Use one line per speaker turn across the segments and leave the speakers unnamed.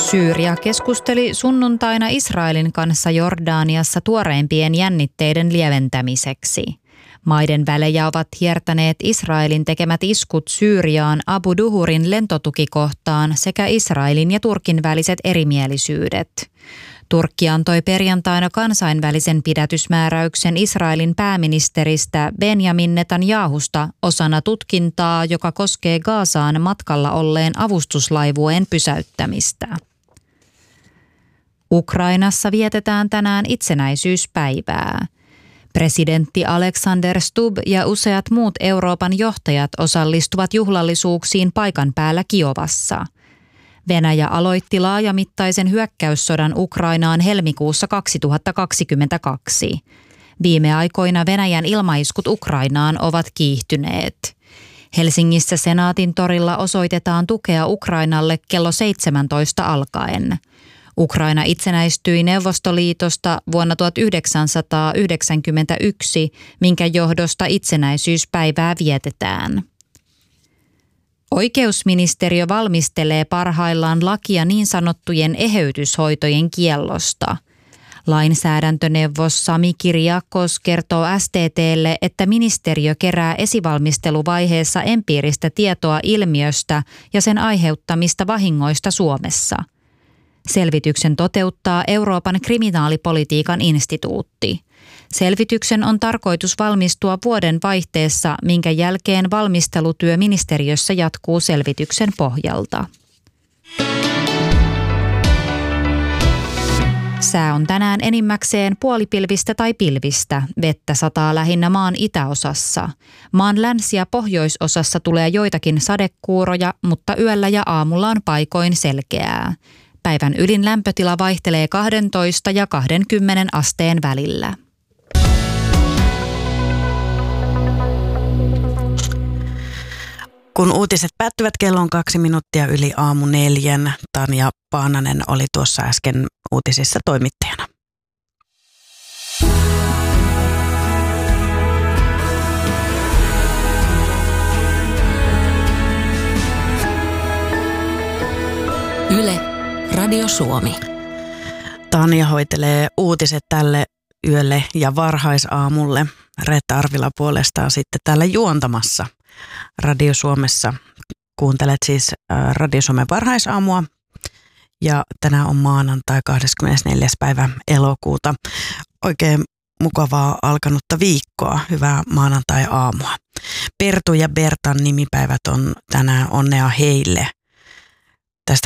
Syyria keskusteli sunnuntaina Israelin kanssa Jordaniassa tuoreimpien jännitteiden lieventämiseksi. Maiden välejä ovat hiertäneet Israelin tekemät iskut Syyriaan Abu Duhurin lentotukikohtaan sekä Israelin ja Turkin väliset erimielisyydet. Turkki antoi perjantaina kansainvälisen pidätysmääräyksen Israelin pääministeristä Benjamin Netanyahusta osana tutkintaa, joka koskee Gazaan matkalla olleen avustuslaivueen pysäyttämistä. Ukrainassa vietetään tänään itsenäisyyspäivää. Presidentti Alexander Stubb ja useat muut Euroopan johtajat osallistuvat juhlallisuuksiin paikan päällä Kiovassa. Venäjä aloitti laajamittaisen hyökkäyssodan Ukrainaan helmikuussa 2022. Viime aikoina Venäjän ilmaiskut Ukrainaan ovat kiihtyneet. Helsingissä Senaatin torilla osoitetaan tukea Ukrainalle kello 17 alkaen. Ukraina itsenäistyi Neuvostoliitosta vuonna 1991, minkä johdosta itsenäisyyspäivää vietetään. Oikeusministeriö valmistelee parhaillaan lakia niin sanottujen eheytyshoitojen kiellosta. Lainsäädäntöneuvos Sami Kiriakos kertoo STT:lle, että ministeriö kerää esivalmisteluvaiheessa empiiristä tietoa ilmiöstä ja sen aiheuttamista vahingoista Suomessa. Selvityksen toteuttaa Euroopan kriminaalipolitiikan instituutti. Selvityksen on tarkoitus valmistua vuoden vaihteessa, minkä jälkeen valmistelutyö ministeriössä jatkuu selvityksen pohjalta. Sää on tänään enimmäkseen puolipilvistä tai pilvistä. Vettä sataa lähinnä maan itäosassa. Maan länsi- ja pohjoisosassa tulee joitakin sadekuuroja, mutta yöllä ja aamulla on paikoin selkeää. Päivän ylin lämpötila vaihtelee 12 ja 20 asteen välillä.
Kun uutiset päättyvät, kello on 2 minuuttia yli aamu 4. Tanja Paananen oli tuossa äsken uutisissa toimittajana.
Yle, Radio Suomi.
Tanja hoitelee uutiset tälle yölle ja varhaisaamulle. Reetta Arvila puolestaan sitten täällä juontamassa Radio Suomessa. Kuuntelet siis Radio Suomen varhaisaamua ja tänään on maanantai 24. päivä elokuuta. Oikein mukavaa alkanutta viikkoa, hyvää maanantai-aamua. Pertu ja Bertan nimipäivät on tänään, onnea heille. Tästä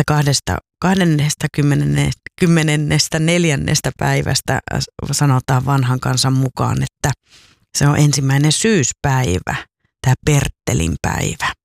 24. päivästä sanotaan vanhan kansan mukaan, että se on ensimmäinen syyspäivä, tämä Perttelin päivä.